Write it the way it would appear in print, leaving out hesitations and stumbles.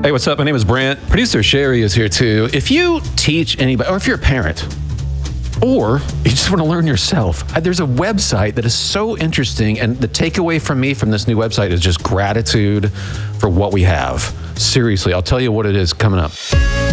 Hey, what's up? My name is Brant. Producer Sherry is here too. If you teach anybody, or if you're a parent, or you just want to learn yourself, there's a website that is so interesting, and the takeaway from me from this new website is just gratitude for what we have. Seriously, I'll tell you what it is coming up.